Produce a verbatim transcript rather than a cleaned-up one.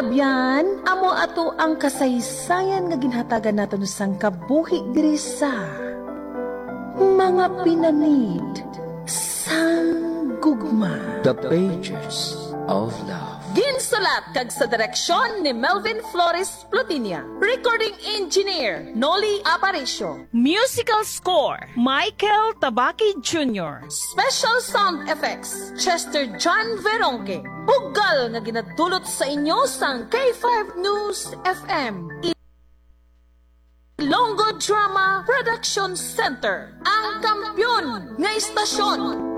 Yan, amo ato ang kasaysayan nga ginhatagan naton sang kabuhi diri sa mga pinanid sang gugma. The Pages of Love. Ginsulat kag sa direksyon ni Melvin Flores Plutinia. Recording engineer Noli Aparicio. Musical score, Michael Tabaki Junior Special sound effects, Chester John Veronque. Bugal nga ginadulot sa inyo sang K five News F M. Ilonggo Drama Production Center. Ang kampyon nga istasyon.